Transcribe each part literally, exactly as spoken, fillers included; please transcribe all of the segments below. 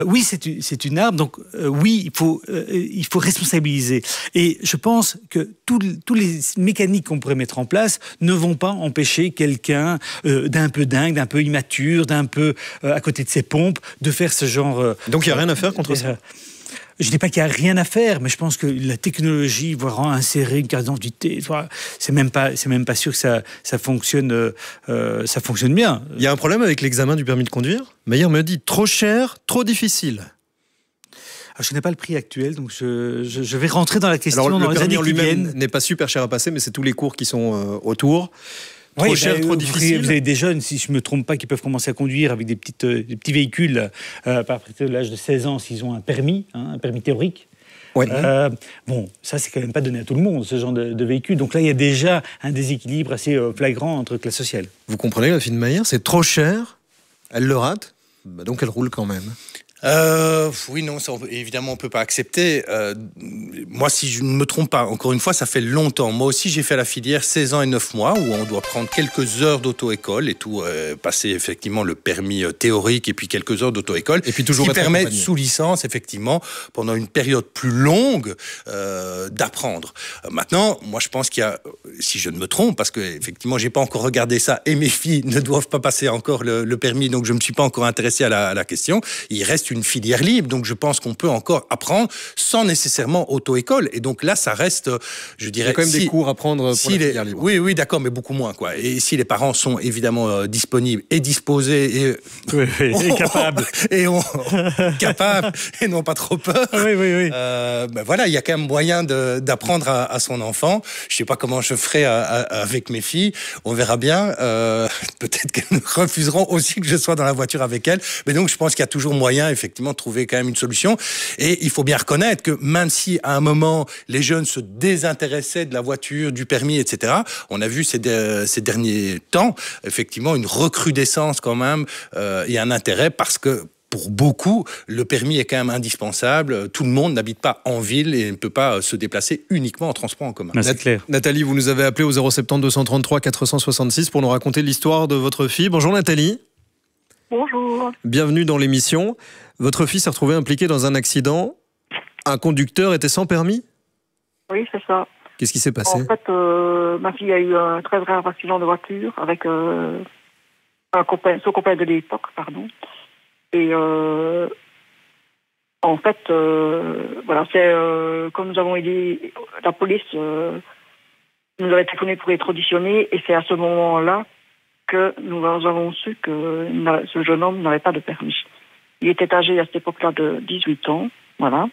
Oui, c'est une, c'est une arme, donc euh, oui, il faut, euh, il faut responsabiliser. Et je pense que tous les mécaniques qu'on pourrait mettre en place ne vont pas empêcher quelqu'un euh, d'un peu dingue, d'un peu immature, d'un peu euh, à côté de ses pompes, de faire ce genre... Euh, donc il n'y a rien à faire contre euh, ça. Je ne dis pas qu'il n'y a rien à faire, mais je pense que la technologie va insérer une carte d'identité. C'est même pas, c'est même pas sûr que ça, ça fonctionne, euh, ça fonctionne bien. Il y a un problème avec l'examen du permis de conduire. Meyer me dit trop cher, trop difficile. Alors, je ne connais pas le prix actuel, donc je, je, je vais rentrer dans la question. Alors, dans le les permis années en qui lui-même viennent. n'est pas super cher à passer, mais c'est tous les cours qui sont euh, autour. Trop oui, cher, bah, trop vous, difficile. Vous avez des jeunes, si je ne me trompe pas, qui peuvent commencer à conduire avec des, petites, euh, des petits véhicules euh, à partir de l'âge de seize ans, s'ils ont un permis, hein, un permis théorique. Ouais. Euh, bon, ça, c'est quand même pas donné à tout le monde, ce genre de, de véhicule. Donc là, il y a déjà un déséquilibre assez euh, flagrant entre classes sociales. Vous comprenez, la fille de Meyer, c'est trop cher, elle le rate, bah donc elle roule quand même. Euh, oui, non, ça, évidemment, on peut pas accepter. Euh, moi, si je ne me trompe pas, encore une fois, ça fait longtemps. Moi aussi, j'ai fait la filière seize ans et neuf mois, où on doit prendre quelques heures d'auto-école et tout, euh, passer effectivement le permis euh, théorique et puis quelques heures d'auto-école. Et puis toujours qui permet accompagné. sous licence, effectivement, pendant une période plus longue, euh, d'apprendre. Euh, maintenant, moi, je pense qu'il y a, si je ne me trompe, parce que effectivement, j'ai pas encore regardé ça et mes filles ne doivent pas passer encore le, le permis, donc je me suis pas encore intéressé à la, à la question. Il reste une filière libre, donc je pense qu'on peut encore apprendre sans nécessairement auto-école. Et donc là, ça reste, je dirais... Il y a quand même si, des cours à prendre pour si la les, filière libre. Oui, oui, d'accord, mais beaucoup moins, quoi. Et si les parents sont évidemment euh, disponibles et disposés et... Oui, oui, et capables. Et on, capables et n'ont pas trop peur. Oui, oui, oui. Euh, ben voilà, il y a quand même moyen de, d'apprendre à, à son enfant. Je sais pas comment je ferai à, à, avec mes filles. On verra bien. Euh, peut-être qu'elles refuseront aussi que je sois dans la voiture avec elles. Mais donc, je pense qu'il y a toujours moyen, effectivement, de trouver quand même une solution. Et il faut bien reconnaître que même si, à un moment, les jeunes se désintéressaient de la voiture, du permis, et cetera, on a vu ces, de, ces derniers temps, effectivement, une recrudescence quand même euh, et un intérêt parce que pour beaucoup, le permis est quand même indispensable. Tout le monde n'habite pas en ville et ne peut pas se déplacer uniquement en transport en commun. Ah, c'est clair. Nathalie, vous nous avez appelé au zéro sept zéro deux cent trente-trois quatre cent soixante-six pour nous raconter l'histoire de votre fille. Bonjour Nathalie. Bonjour. Bienvenue dans l'émission. Votre fille s'est retrouvée impliquée dans un accident. Un conducteur était sans permis ? Oui, c'est ça. Qu'est-ce qui s'est passé ? En fait, euh, ma fille a eu un très grave accident de voiture avec euh, un copain, son copain de l'époque, pardon. Et euh, en fait, euh, voilà, c'est euh, comme nous avons aidé la police, euh, nous avait téléphoné pour être auditionné, et c'est à ce moment-là que nous avons su que ce jeune homme n'avait pas de permis. Il était âgé à cette époque-là de dix-huit ans, voilà.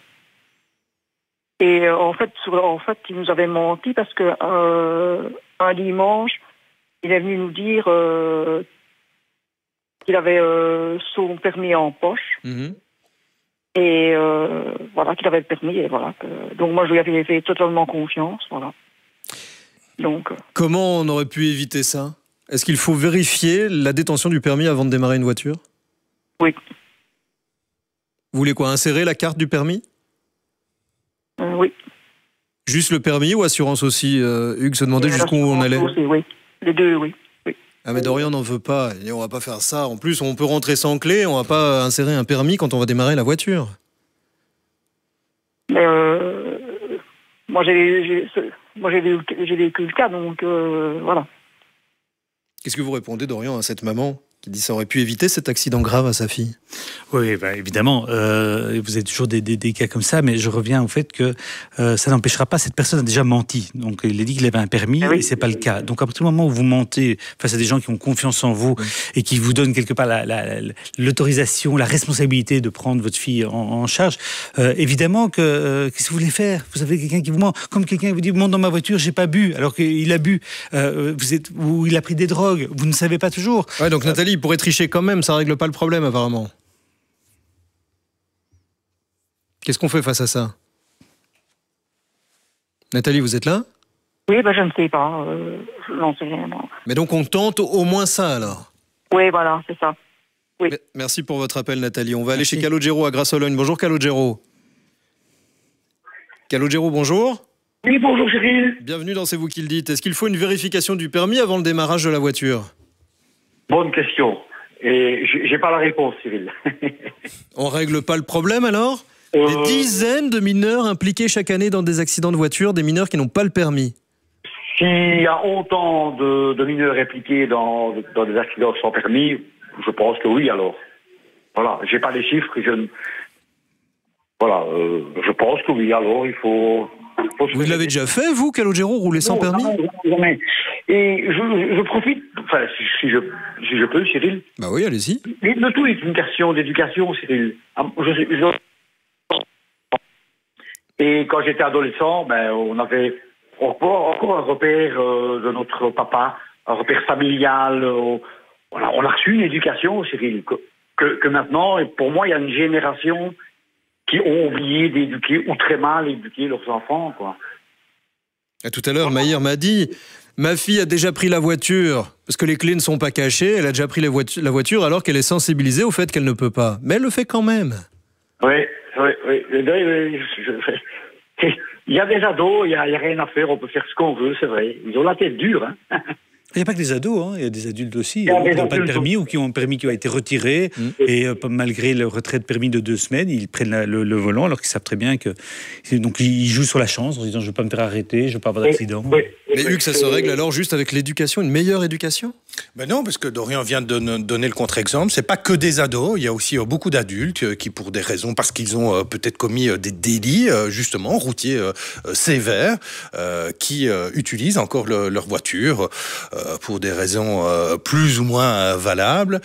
Et euh, en fait, sur, en fait, il nous avait menti parce que euh, un dimanche, il est venu nous dire euh, qu'il avait euh, son permis en poche. Mmh. Et euh, voilà, qu'il avait le permis. Et voilà. Que, donc moi, je lui avais fait totalement confiance. Voilà. Donc. Euh, Comment on aurait pu éviter ça ? Est-ce qu'il faut vérifier la détention du permis avant de démarrer une voiture ? Oui. Vous voulez quoi ? Insérer la carte du permis ? Euh, oui. Juste le permis ou assurance aussi ? euh, Hugues se demandait jusqu'où on allait. Aussi, oui. Les deux, oui. oui. Ah mais Dorian n'en veut pas. Et on va pas faire ça. En plus, on peut rentrer sans clé. On va pas insérer un permis quand on va démarrer la voiture. Mais euh, moi, j'ai, j'ai, moi, j'ai, vécu, j'ai vécu le cas, donc euh, voilà. Qu'est-ce que vous répondez, Dorian, à cette maman qui dit que ça aurait pu éviter cet accident grave à sa fille ? Oui, bah, évidemment, euh, vous avez toujours des, des, des cas comme ça, mais je reviens au fait que euh, ça n'empêchera pas, cette personne a déjà menti. Donc, il a dit qu'il avait un permis, oui. Et c'est pas le cas. Donc, à partir du moment où vous mentez face à des gens qui ont confiance en vous, oui. Et qui vous donnent quelque part la, la, la, l'autorisation, la responsabilité de prendre votre fille en, en charge, euh, évidemment que euh, qu'est-ce que vous voulez faire ? Vous avez quelqu'un qui vous ment, comme quelqu'un vous dit monte dans ma voiture, j'ai pas bu, alors qu'il a bu, euh, vous êtes, ou il a pris des drogues, vous ne savez pas toujours. Ouais, donc Nathalie, il pourrait tricher quand même, ça règle pas le problème apparemment. Qu'est-ce qu'on fait face à ça ? Nathalie, vous êtes là ? Oui, ben je ne sais pas. Euh, je n'en sais rien. Non. Mais donc on tente au moins ça alors ? Oui, voilà, c'est ça. Oui. Merci pour votre appel, Nathalie. On va aller Merci. chez Calogero à Grasse-Sologne. Bonjour Calogero. Calogero, bonjour. Oui, bonjour Cyril. Bienvenue dans C'est vous qui le dites. Est-ce qu'il faut une vérification du permis avant le démarrage de la voiture ? Bonne question. Et j'ai pas la réponse, Cyril. On règle pas le problème alors ? euh... Des dizaines de mineurs impliqués chaque année dans des accidents de voiture, des mineurs qui n'ont pas le permis. S'il y a autant de, de mineurs impliqués dans, dans des accidents sans permis, je pense que oui alors. Voilà, j'ai pas les chiffres, je ne... Voilà, euh, je pense que oui, alors il faut... il faut vous l'avez déjà fait, vous, Calogero, rouler sans non, permis? Non, jamais. Et je, je profite, enfin, si, si, je, si je peux, Cyril. Bah oui, allez-y. Le tout est une question d'éducation, Cyril. Je, je... Et quand j'étais adolescent, ben, on avait encore, encore un repère euh, de notre papa, un repère familial. Euh, voilà, on a reçu une éducation, Cyril, que, que, que maintenant, et pour moi, il y a une génération qui ont oublié d'éduquer, ou très mal éduquer leurs enfants, quoi. Et tout à l'heure, Maïr m'a dit, ma fille a déjà pris la voiture, parce que les clés ne sont pas cachées, elle a déjà pris la voiture, la voiture alors qu'elle est sensibilisée au fait qu'elle ne peut pas. Mais elle le fait quand même. Oui, oui, oui. Il y a des ados, il n'y a, a rien à faire, on peut faire ce qu'on veut, c'est vrai. Ils ont la tête dure, hein. Il n'y a pas que des ados, hein. Il y a des adultes aussi hein, qui n'ont pas de permis ou qui ont un permis qui a été retiré mmh. et euh, malgré le retrait de permis de deux semaines, ils prennent la, le, le volant alors qu'ils savent très bien que... Donc ils jouent sur la chance en disant « je ne veux pas me faire arrêter, je ne veux pas avoir d'accident ». Mais Hugues, ça se règle alors juste avec l'éducation, une meilleure éducation ? Ben non, parce que Dorian vient de donner le contre-exemple. C'est pas que des ados, il y a aussi beaucoup d'adultes qui, pour des raisons, parce qu'ils ont peut-être commis des délits, justement, routiers sévères, qui utilisent encore le, leur voiture pour des raisons plus ou moins valables.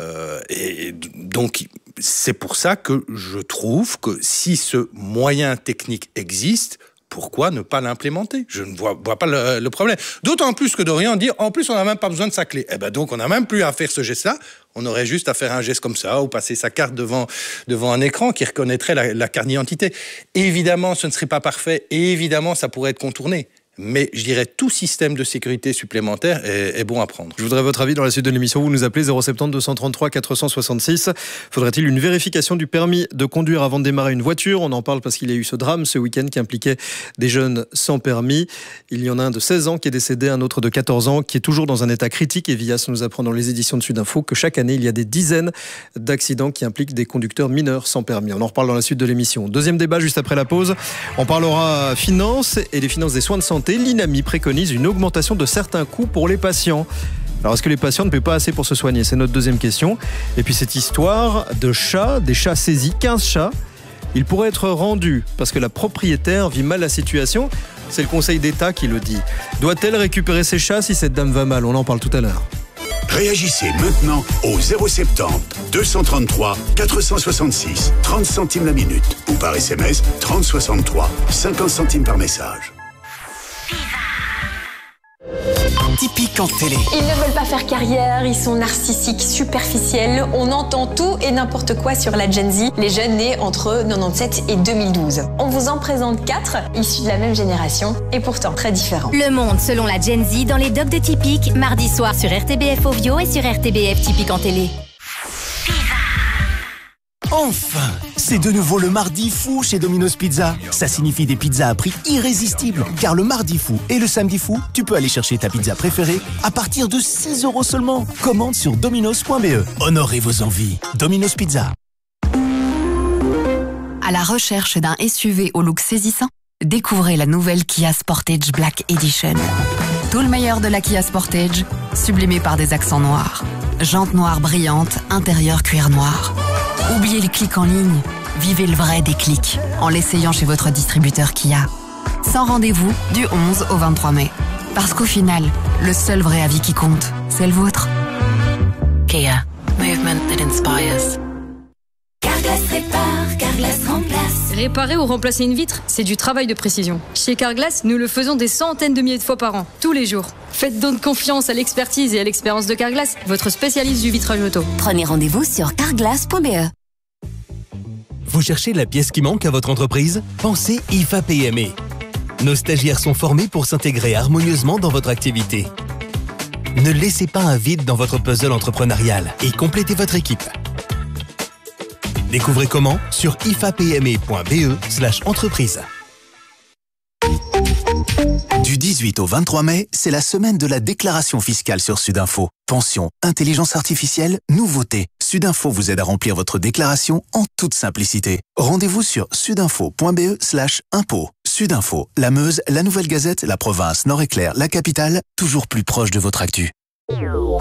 Et donc, c'est pour ça que je trouve que si ce moyen technique existe, pourquoi ne pas l'implémenter? Je ne vois, vois pas le, le problème. D'autant plus que Dorian dit, en plus, on n'a même pas besoin de sa clé. Eh ben donc, on n'a même plus à faire ce geste-là. On aurait juste à faire un geste comme ça, ou passer sa carte devant, devant un écran qui reconnaîtrait la, la carte d'identité. Évidemment, ce ne serait pas parfait. Et évidemment, ça pourrait être contourné. Mais je dirais tout système de sécurité supplémentaire est, est bon à prendre. Je voudrais votre avis dans la suite de l'émission. Vous nous appelez zéro sept zéro deux cent trente-trois quatre cent soixante-six. Faudrait-il une vérification du permis de conduire avant de démarrer une voiture? On en parle parce qu'il y a eu ce drame ce week-end qui impliquait des jeunes sans permis. Il y en a un de seize ans qui est décédé, un autre de quatorze ans qui est toujours dans un état critique. Et Vias nous apprend dans les éditions de Sudinfo que chaque année, il y a des dizaines d'accidents qui impliquent des conducteurs mineurs sans permis. On en reparle dans la suite de l'émission. Deuxième débat juste après la pause. On parlera finances et des finances des soins de santé. L'INAMI préconise une augmentation de certains coûts pour les patients. Alors, est-ce que les patients ne paient pas assez pour se soigner? C'est notre deuxième question. Et puis, cette histoire de chats, des chats saisis, quinze chats, ils pourraient être rendus parce que la propriétaire vit mal la situation. C'est le Conseil d'État qui le dit. Doit-elle récupérer ses chats si cette dame va mal? On en parle tout à l'heure. Réagissez maintenant au zéro sept zéro deux cent trente-trois quatre cent soixante-six, trente centimes la minute ou par S M S trente soixante-trois, cinquante centimes par message. Typique en télé. Ils ne veulent pas faire carrière, ils sont narcissiques, superficiels. On entend tout et n'importe quoi sur la Gen Z, les jeunes nés entre quatre-vingt-dix-sept et deux mille douze. On vous en présente quatre, issus de la même génération et pourtant très différents. Le Monde selon la Gen Z dans les docs de Typique, mardi soir sur R T B F Ovio et sur R T B F Typique en télé. Enfin, c'est de nouveau le mardi fou chez Domino's Pizza. Ça signifie des pizzas à prix irrésistible. Car le mardi fou et le samedi fou, tu peux aller chercher ta pizza préférée à partir de six euros seulement. Commande sur dominos point b e. Honorez vos envies. Domino's Pizza. À la recherche d'un S U V au look saisissant, découvrez la nouvelle Kia Sportage Black Edition. Tout le meilleur de la Kia Sportage, sublimé par des accents noirs. Jantes noires brillantes, intérieur cuir noir. Oubliez le clic en ligne, vivez le vrai déclic en l'essayant chez votre distributeur Kia. Sans rendez-vous du onze au vingt-trois mai. Parce qu'au final, le seul vrai avis qui compte, c'est le vôtre. Kia, movement that inspires. Carglass répare, Carglass remplace. Réparer ou remplacer une vitre, c'est du travail de précision. Chez Carglass, nous le faisons des centaines de milliers de fois par an, tous les jours. Faites donc confiance à l'expertise et à l'expérience de Carglass, votre spécialiste du vitrage auto. Prenez rendez-vous sur carglass point b e. Vous cherchez la pièce qui manque à votre entreprise? Pensez I F A P M E. Nos stagiaires sont formés pour s'intégrer harmonieusement dans votre activité. Ne laissez pas un vide dans votre puzzle entrepreneurial et complétez votre équipe. Découvrez comment sur ifapme point b e slash entreprise. Du dix-huit au vingt-trois mai, c'est la semaine de la déclaration fiscale sur Sudinfo. Pension, intelligence artificielle, nouveautés. Sudinfo vous aide à remplir votre déclaration en toute simplicité. Rendez-vous sur sudinfo.be slash impôt. Sudinfo, la Meuse, la Nouvelle Gazette, la province, Nord-Éclair, la capitale, toujours plus proche de votre actu.